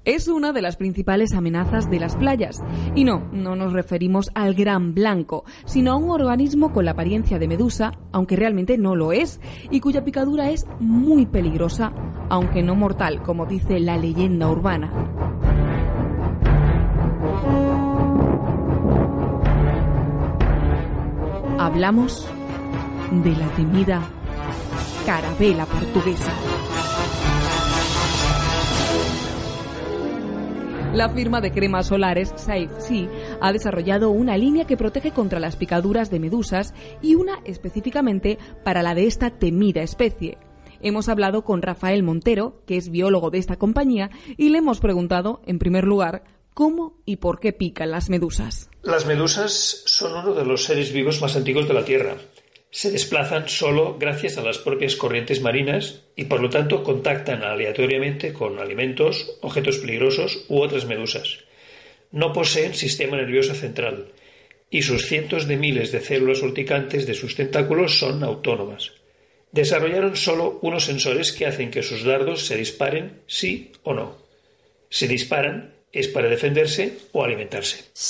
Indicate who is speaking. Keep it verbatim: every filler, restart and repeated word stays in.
Speaker 1: Es una de las principales amenazas de las playas. Y no, no nos referimos al gran blanco, sino a un organismo con la apariencia de medusa, aunque realmente no lo es, y cuya picadura es muy peligrosa, aunque no mortal, como dice la leyenda urbana. Hablamos de la temida carabela portuguesa. La firma de cremas solares Safe Sea ha desarrollado una línea que protege contra las picaduras de medusas y una específicamente para la de esta temida especie. Hemos hablado con Rafael Montero, que es biólogo de esta compañía, y le hemos preguntado, en primer lugar, cómo y por qué pican las medusas.
Speaker 2: Las medusas son uno de los seres vivos más antiguos de la Tierra. Se desplazan solo gracias a las propias corrientes marinas y por lo tanto contactan aleatoriamente con alimentos, objetos peligrosos u otras medusas. No poseen sistema nervioso central y sus cientos de miles de células urticantes de sus tentáculos son autónomas. Desarrollaron solo unos sensores que hacen que sus dardos se disparen sí o no. Si disparan es para defenderse o alimentarse.